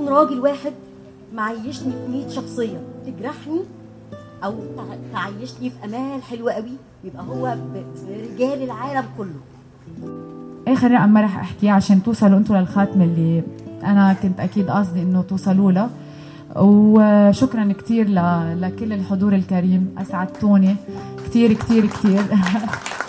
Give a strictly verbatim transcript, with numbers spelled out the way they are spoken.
يكون راجل واحد معيشني في مية شخصيه تجرحني او تعيشني في امال حلوه قوي، يبقى هو برجال العالم كله. اخر رقم ما رح احكيه عشان توصلوا انتوا للخاتمه اللي انا كنت اكيد قصدي انه توصلوا لها. وشكرا كتير لكل الحضور الكريم، اسعدتوني كتير كتير كتير.